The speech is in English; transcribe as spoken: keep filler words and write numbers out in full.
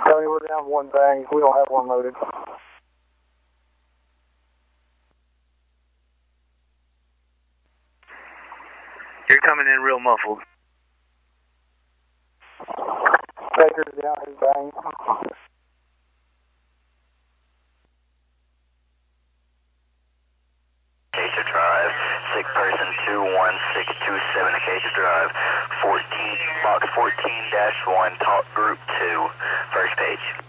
Tony, we're down one bang. We don't have one loaded. You're coming in real muffled. Baker's down his bang. Acacia Drive, sick person two one six two seven Acacia Drive, fourteen, box fourteen dash one, talk group two, first page.